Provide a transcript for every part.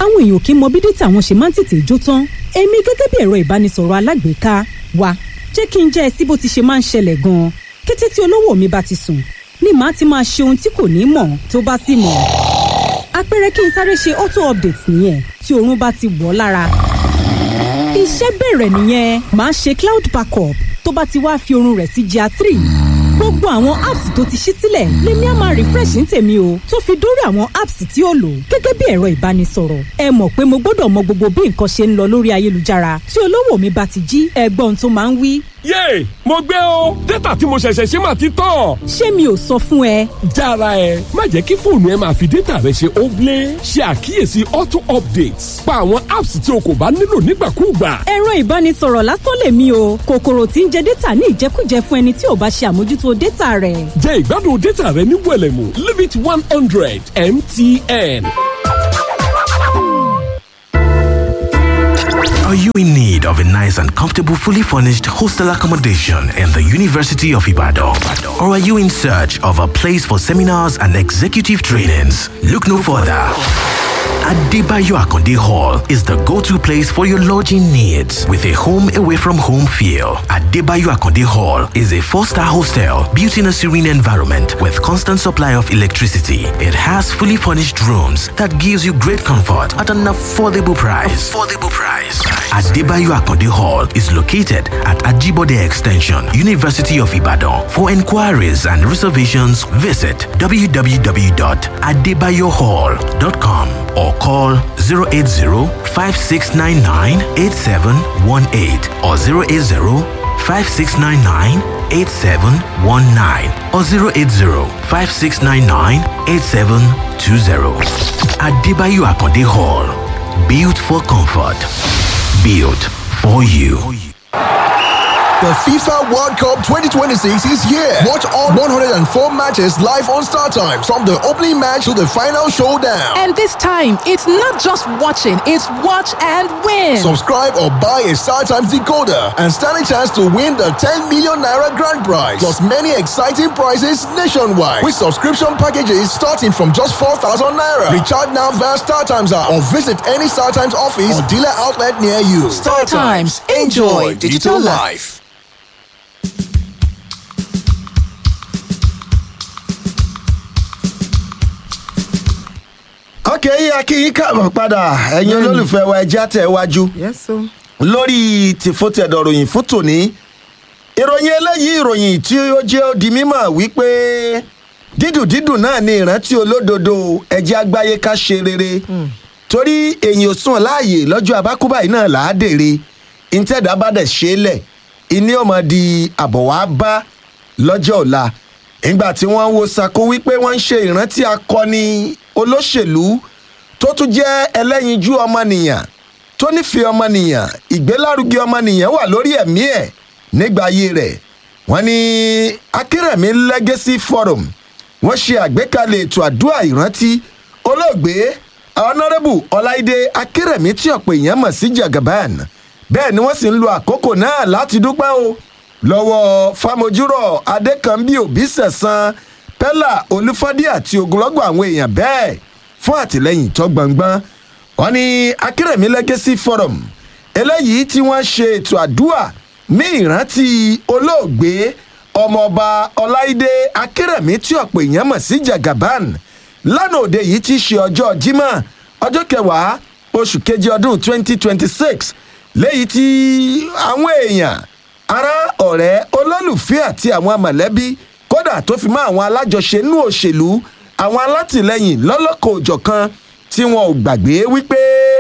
àwọn èèyàn kì í mọ bí dátà wọn ṣe máa ń tètè jó tán. Èmi gẹ́gẹ́ bí ẹ̀rọ ìbánisọ̀rọ̀ alágbèéká wa jẹ́ kí n jẹ́ ẹ sí bó ti ṣe máa ń ṣẹlẹ̀ gan-an. Kété tí olówó mi bá ti sùn ni màá ti máa ṣe ohun tí kò ní mọ̀ tó bá sì mọ̀. Àpẹẹrẹ kí n sáré ṣe auto update nìyẹn tí oorun bá ti wọ̀ lára. Iṣẹ́ bẹ̀rẹ̀ nìyẹn, màá ṣe cloud backup tó bá ti wá fi oorun rẹ̀ sí GIA 3. Gbogbo àwọn apps tó ti ṣí sílẹ̀ lèmi á máa refresh ní tèmi o, tó fi dórí àwọn apps tí ó lò gẹ́gẹ́ bí ẹ̀rọ ìbánisọ̀rọ̀. Ẹ mọ̀ pé mo gbọ́dọ̀ mọ gbogbo bí nǹkan ṣe ń lọ lórí ayélujára. Tí olówó mi bá ti jí, ẹgbọ́n tó máa ń wí. Yéè, mo gbé o, dátà tí mo ṣẹ̀ṣẹ̀ ṣe máa ti tán. Ṣé mi ò sọ fún ẹ? Jára ẹ, má jẹ́ kí fóònù ẹ máa fi dátà rẹ ṣe óblé. Ṣe àkíyèsí auto updates. Pa àwọn apps tí o kò bá nílò nígbàkúùgbà. Ẹ̀rọ ìbánisọ̀rọ̀ lásán lèmi o, kòkòrò tí ń jẹ dátà ní ìjẹkújẹ fún ẹni tí ò bá ṣe àmójútó dátà rẹ̀. Jẹ ìgbádùn dátà rẹ ní wẹ̀lẹ̀mú, leave it 100 MTN. Are you in need of a nice and comfortable, fully furnished hostel accommodation in the University of Ibadan? Or are you in search of a place for seminars and executive trainings? Look no further. Adebayo Akonde Hall is the go-to place for your lodging needs with a home away from home feel. Adebayo Akonde Hall is a 4-star hostel built in a serene environment with constant supply of electricity. It has fully furnished rooms that gives you great comfort at an affordable price. Adebayo Akonde Hall is located at Ajibode Extension, University of Ibadan. For inquiries and reservations, visit www.adebayohall.com or call 080-5699-8718 or 080-5699-8719 or 080-5699-8720. Adebayo Akonde Hall. Built for comfort. Built for you. The FIFA World Cup 2026 is here. Watch all 104 matches live on StarTimes from the opening match to the final showdown. And this time, it's not just watching, it's watch and win. Subscribe or buy a StarTimes decoder and stand a chance to win the 10 million naira grand prize. Plus many exciting prizes nationwide with subscription packages starting from just 4,000 naira. Recharge now via StarTimes app or visit any StarTimes office or dealer outlet near you. StarTimes. Enjoy digital life. Okay, akíyín káàbọ̀ padà ẹ̀yin olólùfẹ́ wa ẹjẹ́ àtẹ̀wájú lórí tìfótẹ̀dọ̀ ròyìn fún tòní. Ìròyìn eléyìí ìròyìn tí ó jẹ́ di mímọ̀ wípé dídùn náà ni ìrántí olódodo ẹjẹ́ àgbáyé ká ṣe rere torí èyàn ò sùn láàyè lọ́jọ́ àbákúbà yìí náà làádèrè ìtẹ̀dá bá dẹ̀ ṣe é lẹ̀ ìní ọmọ di àbọ̀wá bá lọ́jọ́ ọ̀la ìgbà tí wọ́n wo sako wípé wọ́n ń ṣe ìrántí akọni olóṣèlú tó tún jẹ́ ẹlẹ́yinjú ọmọnìyàn tó nífẹ̀ẹ́ ọmọnìyàn ìgbélárugẹ ọmọnìyàn wà lórí ẹ̀mí ẹ̀ nígbà ayé rẹ̀ wọ́n ní Akérèmí Legacy Forum wọ́n ṣe àgbékalẹ̀ ètò àdúrà ìrántí olóògbé Honourable Ọláìdé Akérèmí tí ọ̀pọ̀ èèyàn mọ̀ sí Jagaban bẹ́ẹ̀ ni wọ́n sì ń lo àkókò náà láti dúpẹ́ o lọ́wọ́ Fámojúrọ̀ Adékànbí Òbísẹ̀san Pẹ́lá Olúfádé àti ogunlọ́gọ̀ àwọn èèyàn bẹ́ẹ̀ fún àtìlẹ́yìn tó gbọ̀ngbọ́n wọ́n ní Akérèmí Legacy Forum eléyìí tí wọ́n ṣe ètò àdúrà ní ìrántí olóògbé ọmọọba Ọláìdé Akérèmí tí ọ̀pọ̀ èèyàn mọ̀ sí Jagaban lánàá òde yìí ti ṣe ọjọ́ Jímọ̀ ọjọ́ 10 oṣù keje ọdún 2026 léyìí tí àwọn èèyàn ará ọ̀rẹ́ olólùfẹ́ àti àwọn mọ̀lẹ́bí kódà tó fi mọ́ àwọn alájọṣe inú òṣèlú àwọn alátìlẹyìn lọ́lọ́kọ̀ òjọ̀kan tí wọn ò gbàgbé wípé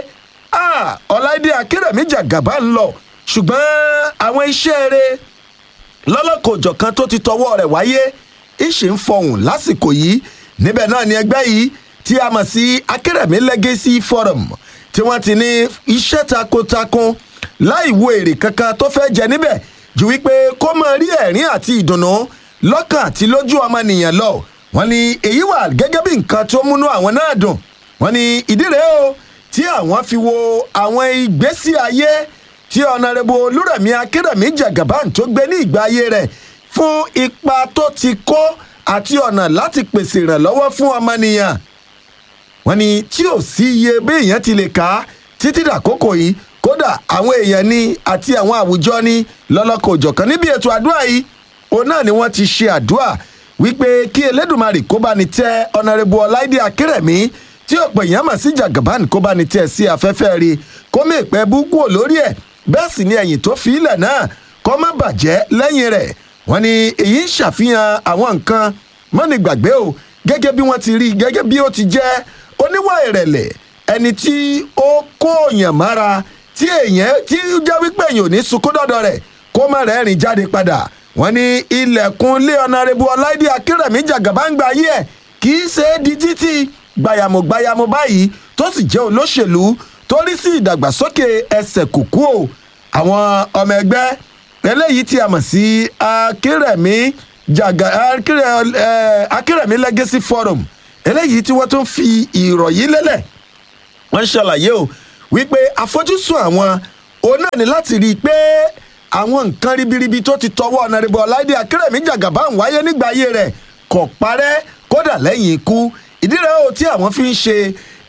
Ọláìdé Akérèmí Jagaban ń lọ ṣùgbọ́n àwọn iṣẹ́ rẹ̀ lọ́lọ́kọ̀ òjọ̀kan tó ti tọwọ́ rẹ̀ wáyé ìṣe ń fọhùn lásìkò yìí níbẹ̀ náà ni ẹgbẹ́ yìí tí a mọ̀ sí Akérèmí Legacy Forum tí wọ́n ti ní iṣẹ́ takuntakun láì wo èrè kankan tó fẹ́ jẹ níbẹ̀ ju wípé kó máa rí ẹ̀rín àti ìdùnnú lọ́kàn àti lójú ọmọnìyàn lọ wọ́n ní èyí wà gẹ́gẹ́ bí nǹkan tó múnú àwọn náà dùn wọ́n ní ìdí rèé o tí àwọn fi wo àwọn ìgbésí ayé tí Honourable Olúrẹ̀mí Akérèmí Jagaban tó gbé ní ìgbà ayé rẹ̀ fún ipa tó ti kó àti ọ̀nà láti pèsè ìrànlọ́wọ́ fún ọmọnìyàn wọ́n ní tí ò sí iye bí èèyàn ti lè kà á títí dàkókò yìí kódà àwọn èèyàn ní àti àwọn àwùjọ ní lọ́lọ́kọ̀ òjọ̀kan níbi ètò àdúrà yìí òun náà ni wọ́n ti ṣe àdúrà wípé kí Elédùmarè kó bá ní tẹ́ Honorable Ọláìdé Akérèmí tí ọ̀pọ̀ èèyàn mọ̀ sí Jagaban kó bá ní tẹ́ sí afẹ́fẹ́ rí kó mú ìpẹ́ búkú lórí ẹ̀ bẹ́ẹ̀ sì ni ẹ̀yìn tó fi ilẹ̀ náà kó má bàjẹ́ lẹ́yìn rẹ̀ wọ́n ní èyí ń ṣàfihàn àwọn nǹkan mọ́ni gbàgbé o gẹ́gẹ́ bí wọ́n ti rí gẹ́gẹ́ bí ó ti jẹ́ oníwà ìrẹ̀lẹ̀ ẹni tí ó kó èèyàn mára tí èèyàn tí ó jẹ́ wípé èèyàn ò ní sunkún dọ́dọ̀ rẹ̀ kó má rẹ́rìn jáde padà wọ́n ní ilẹ̀kùn lé Honorable Ọláìdé Akérèmí Jagaban gbà yí ẹ̀ kì í ṣe é di títì gbàyàmù báyìí tó sì jẹ́ olóṣèlú tó rí sí ìdàgbàsókè ẹsẹ̀ kùkú o àwọn ọmọ ẹgbẹ́ eléyìí tí a mọ̀ sí Akérèmí Legacy Forum eléyìí tí wọ́n tún fi ìròyìn lélẹ̀ wọ́n ṣàlàyé o wípé àfojúsùn àwọn òun náà ni láti rí i pé àwọn nǹkan ribiribi tó ti tọwọ́ Honorable Ọláìdé Akérèmí Jagaban wáyé nígbà ayé rẹ̀ kò parẹ́ kódà lẹ́yìn ikú ìdí rẹ̀ o tí àwọn fi ń ṣe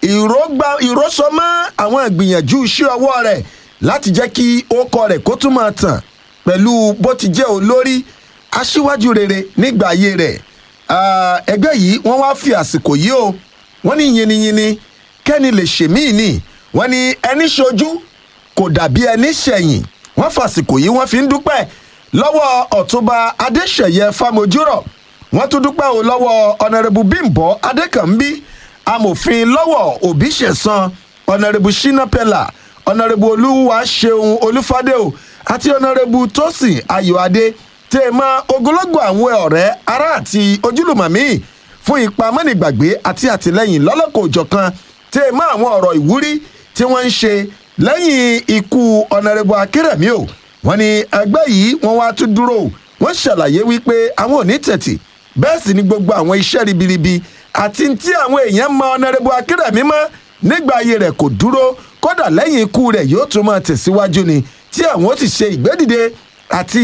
ìrósọmọ́ àwọn ìgbìyànjú iṣẹ́ ọwọ́ rẹ̀ láti jẹ́ kí orúkọ rẹ̀ kó tún máa tàn pẹ̀lú bó ti jẹ́ olórí aṣíwájú rere nígbà ayé rẹ̀ ẹgbẹ́ yìí wọ́n wá fi àsìkò yìí o wọ́n ní yiniyini kẹ́ni lè ṣèmíì ni wọ́n ní ẹni ṣojú kò dàbí ẹni ṣẹ̀yìn wọ́n fàsìkò yìí wọ́n fi ń dúpẹ́ lọ́wọ́ Ọ̀túnba Adéṣẹ̀yẹ Fámojúrọ̀ wọ́n tún dúpẹ́ o lọ́wọ́ Honorable Bímbọ́ Adékànbí amòfin lọ́wọ́ Òbíṣẹ̀san Honorable Shina Pella Honorable Olúwaṣeun Olúfádé o àti Honorable Tósìn Ayọ̀adé tèèmọ̀ ogologo àwọn ọ̀rẹ́ ará àti ojúlùmọ̀ míì fún ipa mọ́nìgbàgbé àti àtìlẹ́yìn lọ́lọ́kọ̀ òjọ̀kan tèèmọ̀ àwọn ọ̀rọ̀ ìwúrí tí wọ́n ń ṣe lẹ́yìn ikú Honorable Akérèmí o wọ́n ní ẹgbẹ́ yìí wọ́n wá tún dúró wọ́n ṣàlàyé wípé àwọn ò ní tẹ̀tì bẹ́ẹ̀ sì ni gbogbo àwọn iṣẹ́ ribiribi àti tí àwọn èèyàn mọ Honorable Akérèmí mọ́ nígbà ayé rẹ̀ kò dúró kódà lẹ́yìn ikú rẹ̀ yóò tún máa tẹ̀síwájú ni tí àwọn ó sì ṣe ìgbédìde àti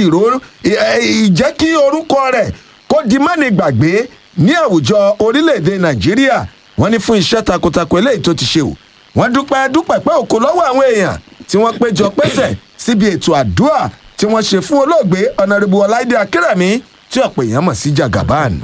ìjẹ́ kí orúkọ rẹ̀ kó di mọ́ni gbàgbé ní àwùjọ orílẹ̀-èdè Nàìjíríà wọ́n ní fún iṣẹ́ takuntakun eléyìí tó ti ṣe o wọ́n dúpẹ́ pé òkú lọ́wọ́ àwọn èèyàn tí wọ́n péjọ pésẹ̀ síbi ètò àdúrà tí wọ́n ṣe fún olóògbé Honorable Ọláìdé Akérèmí tí ọ̀pọ̀ èèyàn mọ̀ sí Jagaban.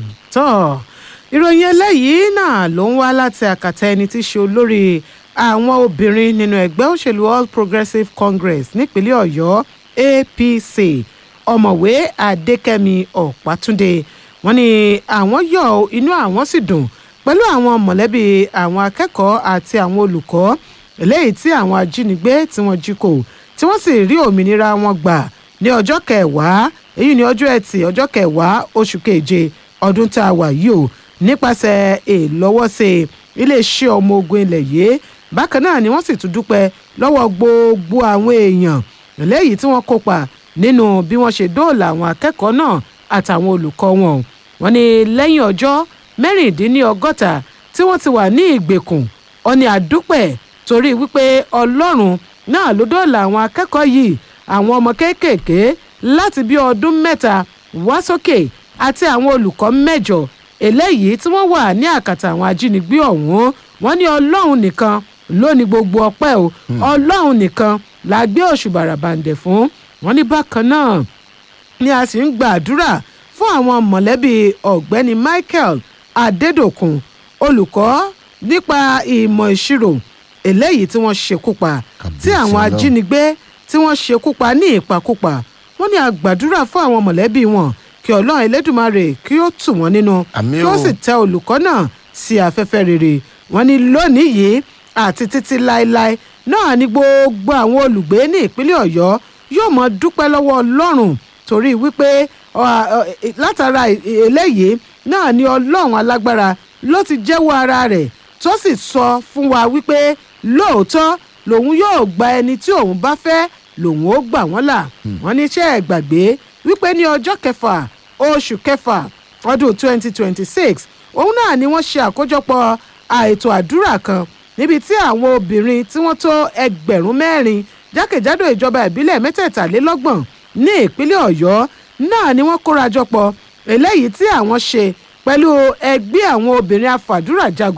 tó ìròyìn eléyìí náà ló ń wá láti àkàtà ẹni tí í ṣe olórí àwọn obìnrin nínú ẹgbẹ́ òṣèlú All Progressives Congress nípínlẹ̀ Ọ̀yọ́ APC ọ̀mọ̀wé Adékẹ́mi Ọ̀pátúndé wọ́n ní àwọn yọ̀ inú àwọn sì dùn pẹ̀lú àwọn mọ̀lẹ́bí àwọn akẹ́kọ̀ọ́ àti àwọn olùkọ́ eléyìí tí àwọn ajínigbé tí wọ́n jí kó tí wọ́n sì rí òmìnira wọn gbà ní ọjọ́ kẹwàá èyí ní ọjọ́ ẹtì ọjọ́ kẹwàá oṣù keje ọdún tá a wà yìí o nípasẹ̀ ìlọ́wọ́sẹ̀ iléeṣẹ́ ọmọ ogun ilẹ̀ yìí bákan náà ni wọ́n sì tún dúpẹ́ lọ́wọ́ gbogbo àwọn èèyàn eléyìí tí wọ́n kópa nínú bí wọ́n ṣe dóòlà àwọn akẹ́kọ̀ọ́ náà àtàwọn olùkọ́ wọn wọ́n ní lẹ́yìn ọjọ́ mẹ́rìndínlọ́gọ́ta tí wọ́n ti wà ní ìgbèkùn ó ní àdúpẹ́ torí wípé Ọlọ́run náà ló dóòlà àwọn akẹ́kọ̀ọ́ yìí àwọn ọmọ kéékèèké láti bí ọdún 3 wá sókè àti àwọn olùkọ́ 8 eléyìí tí wọ́n wà ní àkàtà àwọn ajínigbé ọ̀hún wọ́n ní Ọlọ́run nìkan ló ní gbogbo ọpẹ́ o Ọlọ́run nìkan la gbé òṣùbàrà bàǹdẹ̀ fún wọ́n ní bákan náà ni a sì ń gbàdúrà fún àwọn mọ̀lẹ́bí ọ̀gbẹ́ni Michael Adédòkun olùkọ́ nípa ìmọ̀ ìṣirò eléyìí tí wọ́n ṣekú pa tí àwọn ajínigbé tí wọ́n ṣekú pa ní ìpakúpa wọ́n ní a gbàdúrà fún àwọn mọ̀lẹ́bí wọn kí Ọlọ́run Elédùmarè kí ó tù wọ́n nínú kí ó sì tẹ olùkọ́ náà sí afẹ́fẹ́ rere wọ́n ní lónìí yìí àti títí láéláé náà ni gbogbo àwọn olùgbé ní ìpínlẹ̀ Ọ̀yọ́ yóò mọ dúpẹ́ lọ́wọ́ Ọlọ́run torí wípé látara eléyìí náà ni Ọlọ́run alágbára ló ti jẹ́wọ́ ara rẹ̀ tó sì sọ fún wa wípé lóòótọ́ lòun yóò gba ẹni tí òun bá fẹ́ lòun ó gbà wọ́n là wọ́n ní iṣẹ́ ẹ̀ gbàgbé wípé ní ọjọ́ 6 oṣù 6 ọdún 2026 òun náà ni wọ́n ṣe àkójọpọ̀ ètò àdúrà kan níbi tí àwọn obìnrin tí wọ́n tó 4,000 jákèjádò ìjọba ìbílẹ̀ 33 ní ìpínlẹ̀ Ọ̀yọ́ náà ni wọ́n kórajọpọ̀ eléyìí tí àwọn ṣe pẹ̀lú ẹgbẹ́ àwọn obìnrin afàdúrà jagun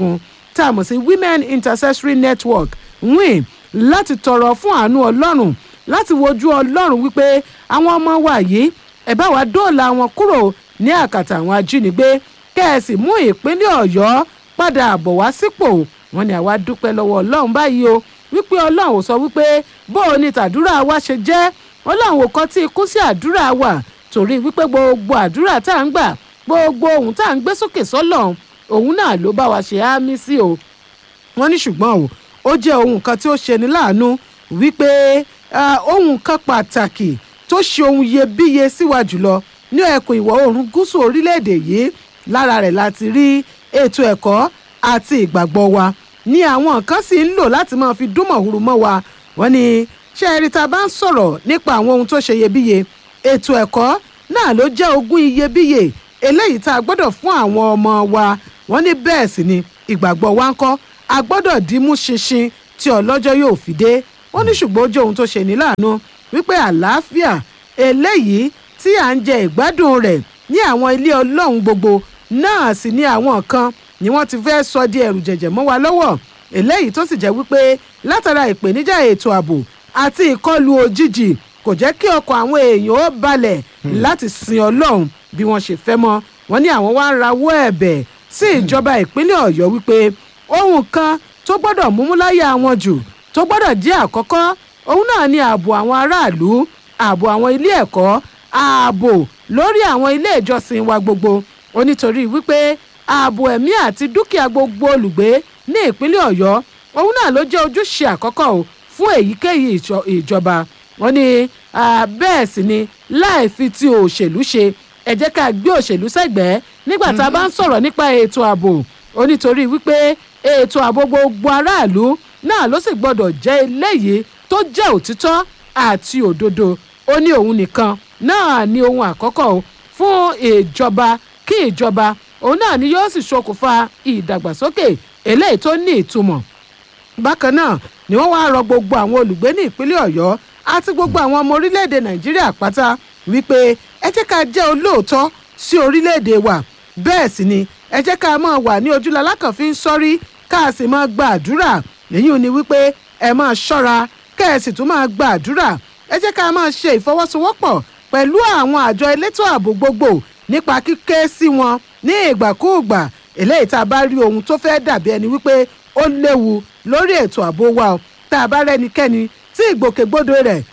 tá a mọ̀ sí Women Intercessory Network WIN láti tọrọ fún àánú ọlọ́run láti wojú ọlọ́run wípé àwọn ọmọ wa yìí ẹ bá wa dóòlà wọn kúrò ní àkàtà àwọn ajínigbé kẹ́ẹ̀sì mú ìpínlẹ̀ ọ̀yọ́ padà bọ̀ wá sípò. wọ́n ní àwa dúpẹ́ lọ́wọ́ ọlọ́run báyìí o wípé ọlọ́run ò sọ wípé bó o ní tàdúrà wa ṣe jẹ́ ọlọ́run ò kọ́ tí ikú sí àdúrà wa torí wípé gbogbo àdúrà tá à ń gbà gbogbo ohun tá à ń gbé sókè sọ́lọ́run òun náà ló bá wa ṣe àmì sí o. wọ́n ní ṣùgbọ́n ó jẹ́ ohun kan tí ó ṣeni láàánú wípé ohun kan pàtàkì tó ṣe ohun iyebíye síwá jùlọ ní ẹkùn ìwọ̀ oòrùn gúúsù orílẹ̀-èdè yìí lára rẹ̀ láti rí ètò ẹ̀kọ́ àti ìgbàgbọ́ wa ní àwọn kan sì ń lò láti máa fi dún mọ̀húrú mọ́ wa. wọ́n ní ṣé ẹ̀rí tá a bá ń sọ̀rọ̀ nípa àwọn ohun tó ṣe iyebíye ètò ẹ̀kọ́ náà ló jẹ́ ogún iyebíye eléyìí tá a gbọ́dọ̀ fún àwọn ọmọ wa. wọ́n ní bẹ́ẹ̀ sì ni ìgbàgbọ́ wa ń kọ́ a gbọ́dọ̀ dìímú ṣinṣin tí ọlọ́jọ́ yóò fi dé. wọ́n ní ṣùgbọ́n ó jẹ́ ohun tó ṣe ní láàánú wípé àlàáfíà eléyìí tí à ń jẹ ìgbádùn rẹ̀ ní àwọn ilé ọlọ́run gbogbo náà sì ní àwọn kan ni wọ́n ti fẹ́ sọ di ẹ̀rù jẹ̀jẹ̀ mọ́ wa lọ́wọ́ eléyìí tó sì jẹ́ wípé látara ìpèníjà ètò ààbò àti ìkọlù òjijì kò jẹ́ kí ọkàn àwọn èèyàn ó balẹ̀ láti sin ọlọ́run bí wọ́n ṣe fẹ́ mọ́. wọ́n ní àwọn wá ń rawọ́ ẹ̀bẹ̀ sí ìjọba ìpínlẹ̀ ọ̀yọ́ wípé ohun kan tó gbọ́dọ̀ múmú láyà wọn jù tó gbọ́dọ̀ jẹ́ àkọ́kọ́ òun náà ni ààbò àwọn aráàlú ààbò àwọn ilé ẹ̀kọ́ ààbò lórí àwọn ilé ìjọsìn wa gbogbo onítorí wípé ààbò ẹ̀mí àti dúkìá gbogbo olùgbé ní ìpínlẹ̀ ọ̀yọ́ òun náà ló jẹ́ ojúṣe àkọ́kọ́ o fún èyíkéyìí ìjọba. wọ́n ní bẹ́ẹ̀ sì ni láì fi ti òṣèlú ṣe ẹ jẹ́ ká gbé òṣèlú sẹ́gbẹ̀ẹ́ nígbà tá a bá ń sọ̀rọ̀ nípa ètò ààbò onítorí wípé ètò ààbò gbogbo aráàlú náà ló sì gbọ́dọ̀ jẹ́ eléyìí tó jẹ́ òtítọ́ àti òdodo. ó ní òun nìkan náà ní ohun àkọ́kọ́ o fún ìjọba kí ìjọba òun náà ni yóò sì ṣokùnfà ìdàgbàsókè eléyìí tó ní ìtumọ̀. bákan náà ni wọ́n wáá rọ gbogbo àwọn olùgbé ní ìpínlẹ̀ ọ̀yọ́ àti gbogbo àwọn ọmọ orílẹ̀-èdè nàìjíríà pátá wípé ẹ jẹ́ ká jẹ́ olóòótọ́ sí orílẹ̀-èdè wa bẹ́ẹ̀ sì ni ẹ jẹ́ ká máa wà ní ojúlọ́lá kan fi ń sọ́rí ká sì máa gba àdúrà èyí ni wípé ẹ máa ṣọ́ra kẹ́ ẹ sì tún máa gba àdúrà. ẹ jẹ́ ká máa ṣe ìfọwọ́sowọ́pọ̀ pẹ̀lú àwọn àjọ elétò ààbò gbogbo nípa kíké sí wọn ní ìgbàkúùgbà eléyìí tá a bá rí ohun tó fẹ́ dàbí ẹni wípé ó léwu lórí ètò ààbò wa o tá a bá rẹ́nikẹ́ni tí ìgbòkègbodò rẹ̀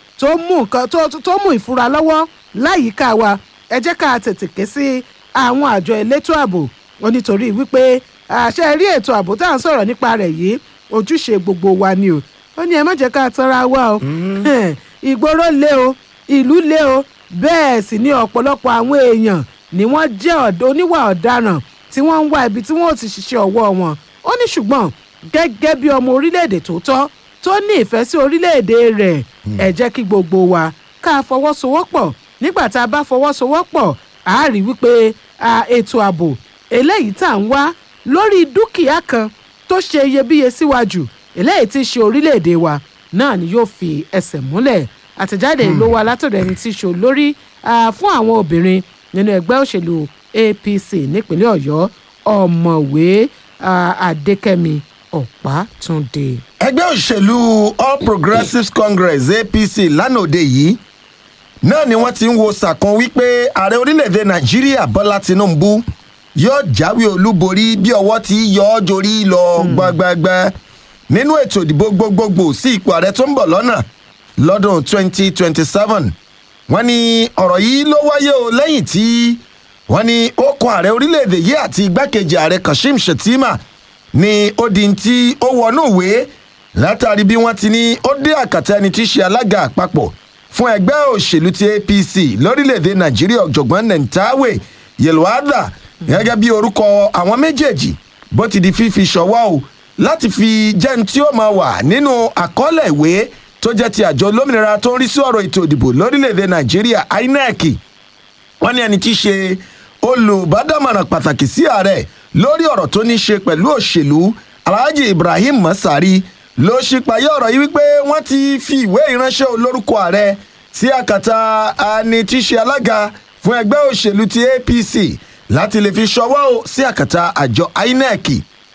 tó mú ìfura lọ́wọ́ láyìíká wa ẹ jẹ́ ká tètè ké sí àwọn àjọ elétò ààbò onítorí wípé àṣẹ rí ètò ààbò tá à ń sọ̀rọ̀ nípa rẹ̀ yìí ojúṣe gbogbo wa ni o. ó ní ẹ má jẹ́ ká tọ́ra wa o ìgboro lé o ìlú lé o bẹ́ẹ̀ sì ni ọ̀pọ̀lọpọ̀ àwọn èèyàn ni wọ́n jẹ́ oníwà ọ̀daràn tí wọ́n ń wá ibi tí wọ́n ò ti ṣiṣẹ́ ọwọ́ wọn. ó ní ṣùgbọ́n gẹ́gẹ́ bí ọmọ orílẹ̀-èdè tòótọ́ tó ní ìfẹ́ sí orílẹ̀-èdè rẹ̀ ẹ jẹ́ kí gbogbo wa ká fọwọ́sowọ́pọ̀ nígbà tá a bá fọwọ́sowọ́pọ̀ a rí wípé ètò ààbò eléyìí tá à ń wá lórí dúkìá kan tó ṣe iyebíye síwájú eléyìí tí í ṣe orílẹ̀-èdè wa náà ni yóò fi ẹsẹ̀ múlẹ̀. àtẹ̀jáde ló wá látọ̀dọ̀ ẹni tí í ṣe olórí fún àwọn obìnrin nínú ẹgbẹ́ òṣèlú APC nípínlẹ̀ ọ̀yọ́ ọ̀mọ̀wé adékẹ́mi ọ̀pátúndé. ẹgbẹ́ òṣèlú All Progressives Congress APC lánàá òde yìí náà ni wọ́n ti ń wo sàkún wípé ààrẹ orílẹ̀-èdè nàìjíríà bọ́lá tinubu yóò jáwé olúborí bí ọwọ́ ti yọ ọ́ jorí lọ gbàgbàgbà nínú ètò ìdìbò gbogbogbò sí ipò ààrẹ tó ń bọ̀ lọ́nà lọ́dún 2027. wọ́n ní ọ̀rọ̀ yìí ló wáyé o lẹ́yìn tí wọ́n ní ó kan ààrẹ orílẹ̀-èdè yìí àti igbákejì ààrẹ kashim shettima ní ó di tí ó wọnú ìwé látàrí bí wọ́n ti ní ó dé àkàtà ẹni tí í ṣe alága àpapọ̀ fún ẹgbẹ́ òṣèlú ti APC lórílẹ̀-èdè nàìjíríà ọ̀jọ̀gbọ́n Nentawe Yelwada gẹ́gẹ́ bí orúkọ àwọn méjèèjì bó ti di fífi ṣọwọ́ o láti fi jẹun tí ó máa wà nínú àkọọ́lẹ̀ ìwé tó jẹ́ ti àjọ olómìnira tó ń rí sí ọ̀rọ̀ ètò ìdìbò lórílẹ̀‐èdè nàìjíríà INEC. wọ́n ní ẹni tí í ṣe olùbádámọ̀ràn pàtàkì sí ààrẹ lórí ọ̀rọ̀ tó ní ṣe pẹ̀lú òṣèlú Alhaji Ibrahim Masari ló ṣípayá ọ̀rọ̀ yìí wípé wọ́n ti fi ìwé ìránṣẹ́ olórúkọ ààrẹ sí àkàtà ẹni tí í ṣe alága fún ẹgbẹ́ òṣèlú ti APC láti lè fi ṣọwọ́ sí àkàtà àjọ INEC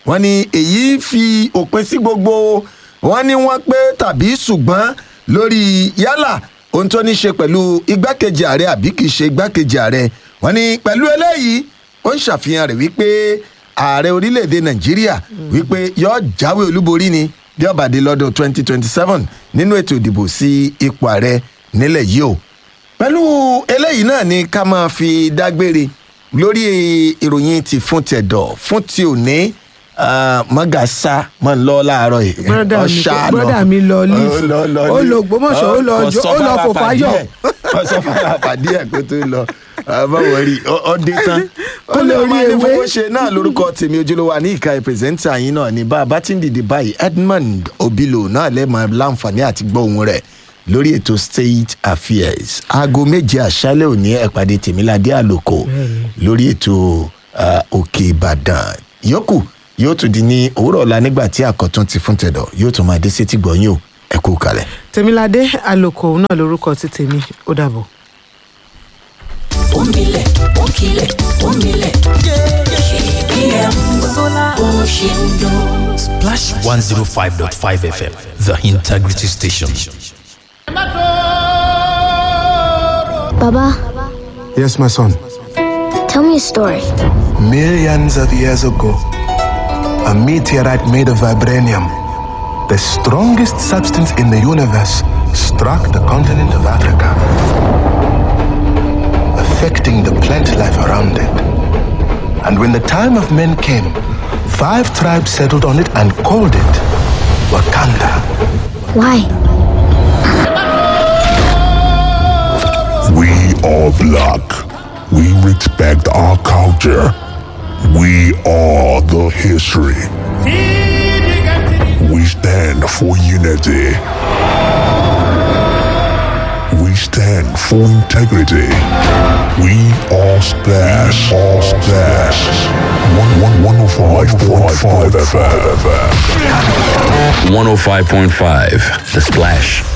wọ́n ní èyí fi òpin sí gbogbo wọ́n ní wọ́n pé tàbí ṣùgbọ́n lórí yálà ohun tó ní ṣe pẹ̀lú igbákejì ààrẹ àbí kìí ṣe igbákejì ààrẹ wọ́n ní pẹ̀lú eléyìí ó ń ṣàfihàn rẹ̀ wípé ààrẹ orílẹ̀-èdè nàìjíríà wípé yóò jáwé olúborí ni bí ó bá dé lọ́dún 2027 nínú ètò ìdìbò sí ipò ààrẹ nílẹ̀ yìí o pẹ̀lú eléyìí náà ni ká máa fi dágbére lórí ìròyìn ti fún tẹ̀dọ̀ fún ti òní mọ́gàsá máa ń lọ láàárọ̀ yìí brọ́dà mi lọ lífù ó lọ Ògbómọ̀ṣọ́ ó lọ Fòfáyọ̀ ọ̀sán fara pàdé ẹ̀ kó tó lọ báwo rí ọdẹ tán ó lè rí ewé ṣe náà lórúkọ tèmi ojúlówó ní ìka ìpèsèntà yín náà ní bá a bá ti ń dìde báyìí Edmond Obilo náà lẹ́ẹ̀mọ́ láǹfààní àti gbọ́ ohùn rẹ̀ lórí ètò State Affairs aago 7 àṣálẹ́ òní ẹ pàdé Tèmiládé Àlòkò lórí ètò Òkè Ìbàdàn yòókù yóò tún di ní òwúrọ̀ ọ̀la nígbà tí àkọ́tún ti fún tẹ̀dọ̀ yóò tún máa dé sétí gbọ̀nyìn o ẹ kú kalẹ̀. Tèmiládé Àlòkò náà lórúkọ ti tèmi ó dàbọ̀. Omilẹ̀ òkìlẹ̀ omilẹ̀ KBM bó ṣe ń dún. Splash 105.5 FM, the integrity station. Baba. Yes, my son. Tell me a story. Millions of years ago, a meteorite made of vibranium, the strongest substance in the universe, struck the continent of Africa, affecting the plant life around it. And when the time of men came, 5 tribes settled on it and called it Wakanda. Why? We are black. We respect our culture. We are the history. We stand for unity. We stand for integrity. We are Splash. 105.5 FM. 105.5, The Splash.